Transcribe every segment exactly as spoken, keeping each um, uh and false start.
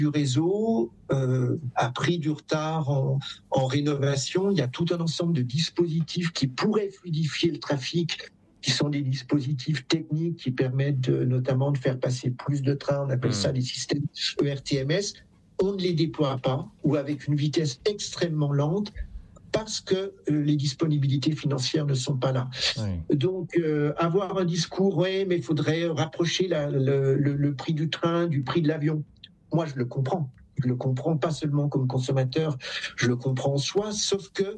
du réseau euh, a pris du retard en, en rénovation. Il y a tout un ensemble de dispositifs qui pourraient fluidifier le trafic, qui sont des dispositifs techniques qui permettent de, notamment de faire passer plus de trains. On appelle mmh. ça des systèmes E R T M S. On ne les déploie pas ou avec une vitesse extrêmement lente parce que euh, les disponibilités financières ne sont pas là. Oui. Donc, euh, avoir un discours, oui, mais il faudrait rapprocher la, le, le, le prix du train du prix de l'avion. Moi, je le comprends. Je le comprends pas seulement comme consommateur, je le comprends en soi, sauf que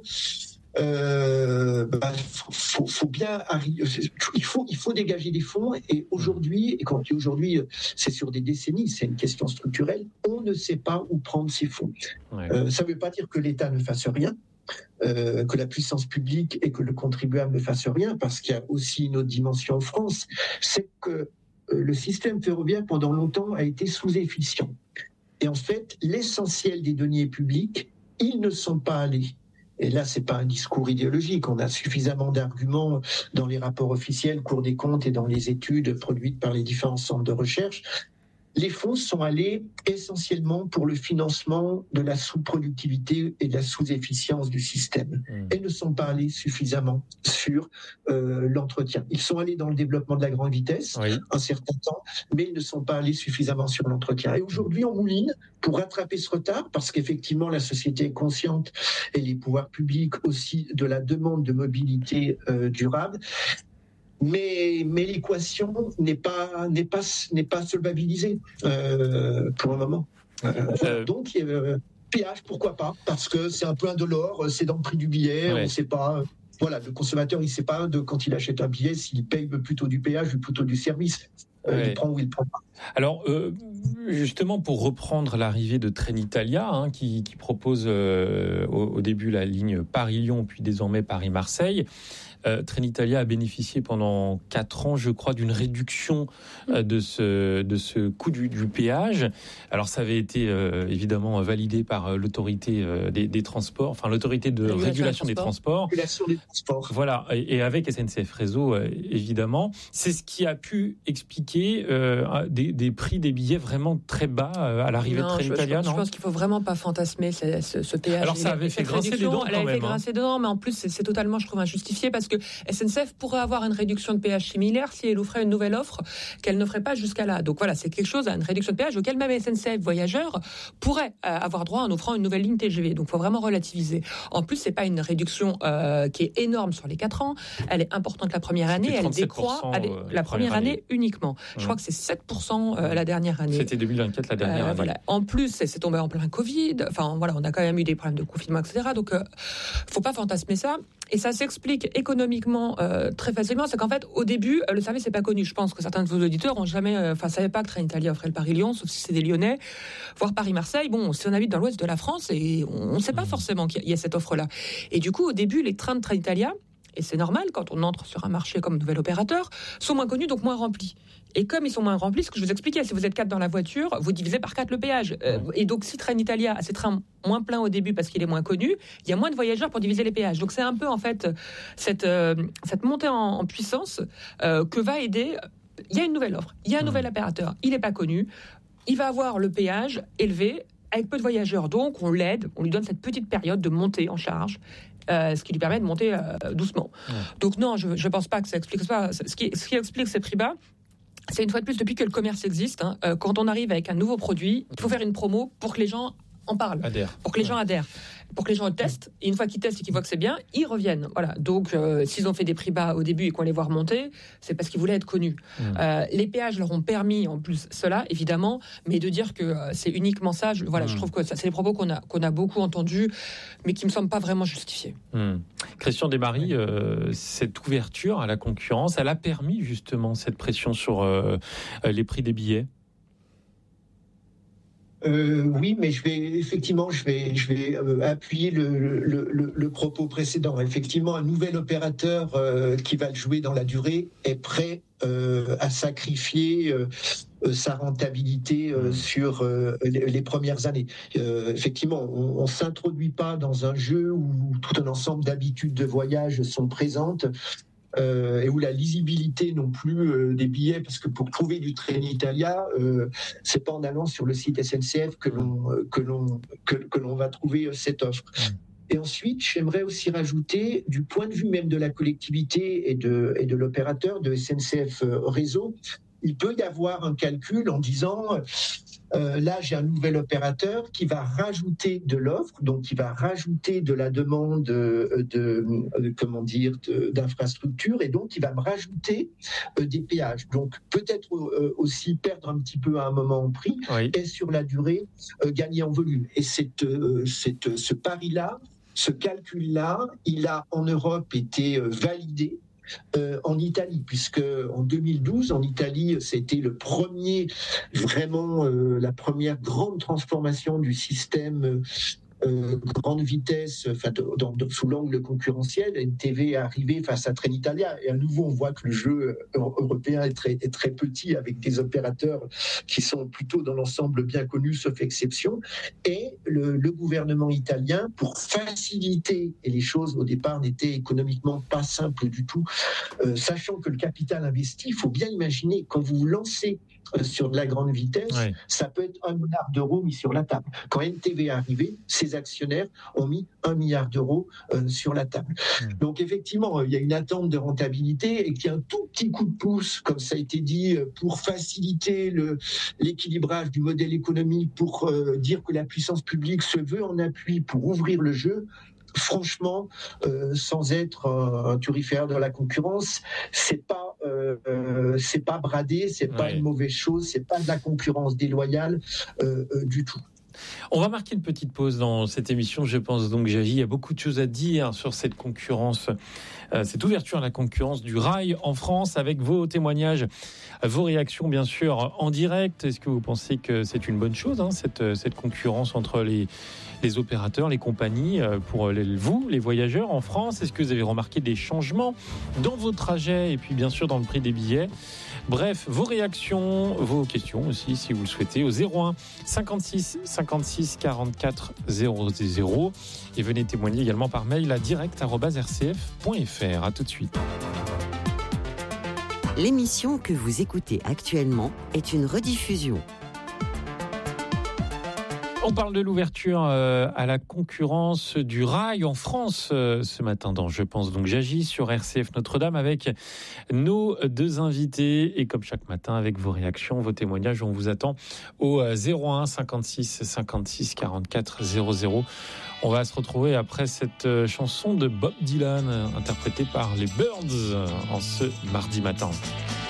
euh, bah, faut, faut bien arriver. Il faut, il faut dégager des fonds. Et aujourd'hui, et quand je dis aujourd'hui, c'est sur des décennies, c'est une question structurelle. On ne sait pas où prendre ces fonds. Ouais. Euh, ça ne veut pas dire que l'État ne fasse rien. Euh, que la puissance publique et que le contribuable ne fasse rien, parce qu'il y a aussi une autre dimension en France, c'est que euh, le système ferroviaire pendant longtemps a été sous-efficient. Et en fait, l'essentiel des deniers publics, ils ne sont pas allés. Et là, c'est pas un discours idéologique. On a suffisamment d'arguments dans les rapports officiels, Cour des comptes et dans les études produites par les différents centres de recherche. Les fonds sont allés essentiellement pour le financement de la sous-productivité et de la sous-efficience du système. Mmh. Et ne sont pas allés suffisamment sur euh, l'entretien. Ils sont allés dans le développement de la grande vitesse, oui. un certain temps, mais ils ne sont pas allés suffisamment sur l'entretien. Et aujourd'hui, on mouline pour rattraper ce retard, parce qu'effectivement, la société est consciente, et les pouvoirs publics aussi, de la demande de mobilité euh, durable. Mais, mais l'équation n'est pas, n'est pas, n'est pas solvabilisée euh, pour le moment. Euh, euh... Donc, euh, péage, pourquoi pas ? Parce que c'est un peu indolore, c'est dans le prix du billet, ouais. on ne sait pas. Euh, voilà, le consommateur, il ne sait pas de, quand il achète un billet s'il paye plutôt du péage ou plutôt du service. Euh, ouais. Il prend ou il prend pas. Alors, euh, justement, pour reprendre l'arrivée de Trenitalia, hein, qui, qui propose euh, au, au début la ligne Paris-Lyon, puis désormais Paris-Marseille. Euh, Trenitalia a bénéficié pendant quatre ans, je crois, d'une réduction euh, de ce de ce coût du, du péage. Alors, ça avait été euh, évidemment validé par euh, l'autorité euh, des, des transports, enfin l'autorité de régulation, régulation des transports. Régulation des transports. Voilà, et, et avec S N C F Réseau, euh, évidemment, c'est ce qui a pu expliquer euh, des, des prix des billets vraiment très bas euh, à l'arrivée non, de Trenitalia. Je, je, non je pense qu'il faut vraiment pas fantasmer ce, ce, ce péage. Alors, ça avait fait grincer les dents, elle avait fait même, grincer hein. des dents, mais en plus, c'est, c'est totalement, je trouve, injustifié parce que S N C F pourrait avoir une réduction de péage similaire si elle offrait une nouvelle offre qu'elle n'offrait pas jusqu'à là. Donc voilà, c'est quelque chose, une réduction de péage auquel même S N C F Voyageurs pourrait euh, avoir droit en offrant une nouvelle ligne T G V. Donc il faut vraiment relativiser. En plus, c'est pas une réduction euh, qui est énorme sur les quatre ans. Elle est importante la première année, elle décroît elle est, la première année, année uniquement. Je mmh. crois que c'est sept pour cent euh, la dernière année. C'était deux mille vingt-quatre la dernière euh, année. Voilà. En plus, c'est, c'est tombé en plein Covid. Enfin voilà, on a quand même eu des problèmes de confinement, et cetera. Donc euh, faut pas fantasmer ça. Et ça s'explique économiquement euh, très facilement. C'est qu'en fait, au début, euh, le service n'est pas connu. Je pense que certains de vos auditeurs ont jamais, enfin, euh, savaient pas que Trenitalia offrait le Paris-Lyon, sauf si c'est des Lyonnais, voire Paris-Marseille. Bon, si on habite dans l'ouest de la France, et on ne sait pas forcément qu'il y a cette offre-là. Et du coup, au début, les trains de Trenitalia, et c'est normal quand on entre sur un marché comme nouvel opérateur, sont moins connus, donc moins remplis. Et comme ils sont moins remplis, ce que je vous expliquais, si vous êtes quatre dans la voiture, vous divisez par quatre le péage. Euh, et donc, si Trenitalia a ses trains moins pleins au début parce qu'il est moins connu, il y a moins de voyageurs pour diviser les péages. Donc, c'est un peu, en fait, cette, euh, cette montée en, en puissance euh, que va aider. Il y a une nouvelle offre, il y a un nouvel opérateur, il n'est pas connu, il va avoir le péage élevé avec peu de voyageurs. Donc, on l'aide, on lui donne cette petite période de montée en charge. Euh, ce qui lui permet de monter euh, doucement. Ouais. Donc non, je ne pense pas que ça explique ça. Ce qui, ce qui explique ces prix bas, c'est une fois de plus, depuis que le commerce existe, hein, euh, quand on arrive avec un nouveau produit, il faut faire une promo pour que les gens en parlent, adhère. pour que les ouais. gens adhèrent, pour que les gens le testent. Et une fois qu'ils testent et qu'ils voient que c'est bien, ils reviennent. Voilà. Donc, euh, s'ils ont fait des prix bas au début et qu'on les voit remonter, c'est parce qu'ils voulaient être connus. Mmh. Euh, les péages leur ont permis, en plus, cela, évidemment, mais de dire que euh, c'est uniquement ça, je, voilà, mmh. je trouve que ça, c'est des propos qu'on a, qu'on a beaucoup entendus, mais qui me semblent pas vraiment justifiés. Mmh. Christian Desmaries, euh, cette ouverture à la concurrence, elle a permis justement cette pression sur euh, les prix des billets. Euh, oui, mais je vais effectivement, je vais, je vais euh, appuyer le, le, le, le propos précédent. Effectivement, un nouvel opérateur euh, qui va le jouer dans la durée est prêt euh, à sacrifier euh, sa rentabilité euh, sur euh, les, les premières années. Euh, effectivement, on, on s'introduit pas dans un jeu où tout un ensemble d'habitudes de voyage sont présentes euh, et où la lisibilité non plus euh, des billets, parce que pour trouver du Trenitalia, euh, c'est pas en allant sur le site S N C F que l'on que l'on que, que l'on va trouver cette offre. Et ensuite, j'aimerais aussi rajouter, du point de vue même de la collectivité et de, et de l'opérateur de S N C F Réseau, il peut y avoir un calcul en disant, euh, là j'ai un nouvel opérateur qui va rajouter de l'offre, donc qui va rajouter de la demande de, de, de comment dire, de, d'infrastructure, et donc qui va me rajouter euh, des péages. Donc peut-être euh, aussi perdre un petit peu à un moment en prix, oui. Et sur la durée euh, gagner en volume. Et cette, euh, cette, ce pari-là, ce calcul-là, il a en Europe été euh, validé. Euh, en Italie, puisque en deux mille douze, en Italie, c'était le premier, vraiment euh, la première grande transformation du système euh, grande vitesse, enfin, dans, dans, sous l'angle concurrentiel. N T V est arrivé face à Trenitalia, et à nouveau, on voit que le jeu européen est très, est très petit, avec des opérateurs qui sont plutôt dans l'ensemble bien connus, sauf exception. Et le, le gouvernement italien, pour faciliter, et les choses au départ n'étaient économiquement pas simples du tout, euh, sachant que le capital investi, il faut bien imaginer, quand vous vous lancez sur de la grande vitesse, oui. Ça peut être un milliard d'euros mis sur la table. Quand N T V est arrivé, ses actionnaires ont mis un milliard d'euros euh, sur la table. Mmh. Donc effectivement, il y a une attente de rentabilité et qu'il y a un tout petit coup de pouce, comme ça a été dit, pour faciliter le, l'équilibrage du modèle économique, pour euh, dire que la puissance publique se veut en appui pour ouvrir le jeu. Franchement, euh, sans être un, un turiféraire de la concurrence, c'est pas, euh, euh, c'est pas bradé, c'est pas ouais. une mauvaise chose, c'est pas de la concurrence déloyale euh, euh, du tout. On va marquer une petite pause dans cette émission, je pense donc, Jagy. Il y a beaucoup de choses à dire sur cette concurrence, euh, cette ouverture à la concurrence du rail en France, avec vos témoignages, vos réactions, bien sûr, en direct. Est-ce que vous pensez que c'est une bonne chose, hein, cette, cette concurrence entre les, les opérateurs, les compagnies, pour les, vous, les voyageurs en France? Est-ce que vous avez remarqué des changements dans vos trajets et puis, bien sûr, dans le prix des billets? Bref, vos réactions, vos questions aussi, si vous le souhaitez, au zéro un cinquante-six cinquante-six quarante-quatre zéro zéro, et venez témoigner également par mail à direct arobase r c f point f r. À tout de suite. L'émission que vous écoutez actuellement est une rediffusion. On parle de l'ouverture à la concurrence du rail en France ce matin dans Je pense donc Jagy sur R C F Notre-Dame, avec nos deux invités, et comme chaque matin avec vos réactions, vos témoignages. On vous attend au zéro un cinquante-six cinquante-six quarante-quatre zéro zéro. On va se retrouver après cette chanson de Bob Dylan interprétée par les Byrds en ce mardi matin.